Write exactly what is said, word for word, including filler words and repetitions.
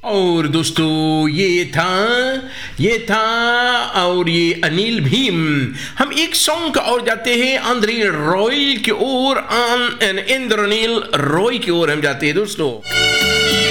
और दोस्तों ये था ये था और ये अनिल भीम। हम एक सॉन्ग का और जाते हैं आंद्रे रॉयल की ओर, इंद्रनील रॉय की ओर हम जाते हैं दोस्तों।